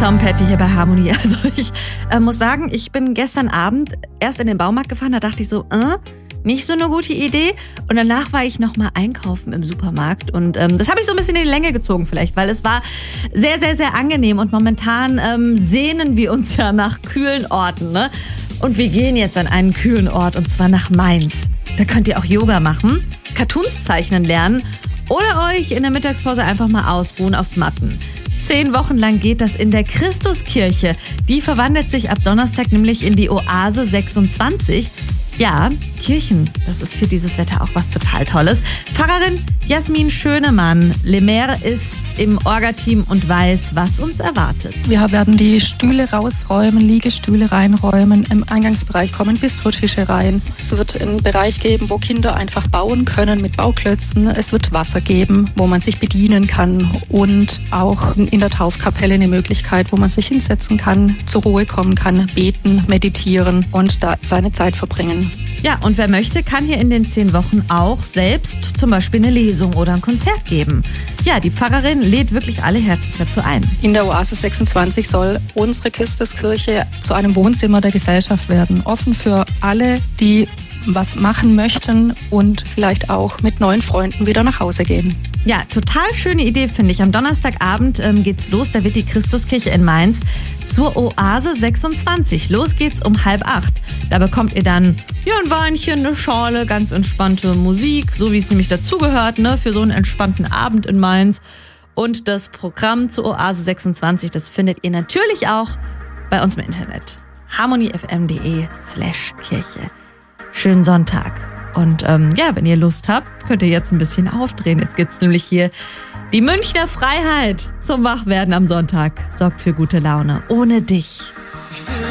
Tom Petty hier bei Harmonie. Also ich muss sagen, ich bin gestern Abend erst in den Baumarkt gefahren, da dachte ich so, nicht so eine gute Idee. Und danach war ich nochmal einkaufen im Supermarkt. Und das habe ich so ein bisschen in die Länge gezogen vielleicht, weil es war sehr, sehr, sehr angenehm. Und momentan sehnen wir uns ja nach kühlen Orten, ne? Und wir gehen jetzt an einen kühlen Ort, und zwar nach Mainz. Da könnt ihr auch Yoga machen, Cartoons zeichnen lernen oder euch in der Mittagspause einfach mal ausruhen auf Matten. 10 Wochen lang geht das in der Christuskirche. Die verwandelt sich ab Donnerstag nämlich in die Oase 26. Ja, Kirchen, das ist für dieses Wetter auch was total Tolles. Pfarrerin Jasmin Schönemann, Lemaire ist im Orga-Team und weiß, was uns erwartet. Wir werden die Stühle rausräumen, Liegestühle reinräumen, im Eingangsbereich kommen Bistrotische rein. Es wird einen Bereich geben, wo Kinder einfach bauen können mit Bauklötzen. Es wird Wasser geben, wo man sich bedienen kann, und auch in der Taufkapelle eine Möglichkeit, wo man sich hinsetzen kann, zur Ruhe kommen kann, beten, meditieren und da seine Zeit verbringen. Ja, und wer möchte, kann hier in den 10 Wochen auch selbst zum Beispiel eine Lesung oder ein Konzert geben. Ja, die Pfarrerin lädt wirklich alle herzlich dazu ein. In der Oase 26 soll unsere Christuskirche zu einem Wohnzimmer der Gesellschaft werden. Offen für alle, die was machen möchten und vielleicht auch mit neuen Freunden wieder nach Hause gehen. Ja, total schöne Idee, finde ich. Am Donnerstagabend geht's los. Da wird die Christuskirche in Mainz zur Oase 26. Los geht's um 7:30. Da bekommt ihr dann ein Weinchen, eine Schorle, ganz entspannte Musik, so wie es nämlich dazugehört, ne, für so einen entspannten Abend in Mainz. Und das Programm zur Oase 26, das findet ihr natürlich auch bei uns im Internet. harmoniefm.de/Kirche. Schönen Sonntag. Und wenn ihr Lust habt, könnt ihr jetzt ein bisschen aufdrehen. Jetzt gibt's nämlich hier die Münchner Freiheit zum Wachwerden am Sonntag. Sorgt für gute Laune. Ohne dich.